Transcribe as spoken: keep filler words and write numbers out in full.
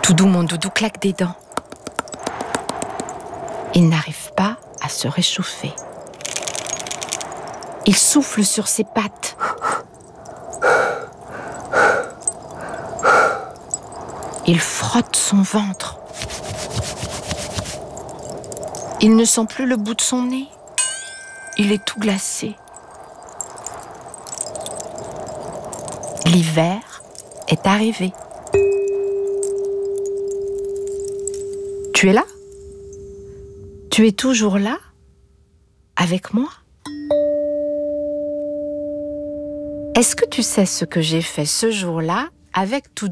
Doudou, mon doudou, claque des dents. Il n'arrive pas à se réchauffer. Il souffle sur ses pattes. Il frotte son ventre. Il ne sent plus le bout de son nez. Il est tout glacé. L'hiver est arrivé. Tu es là? Tu es toujours là? Avec moi? Est-ce que tu sais ce que j'ai fait ce jour-là avec tout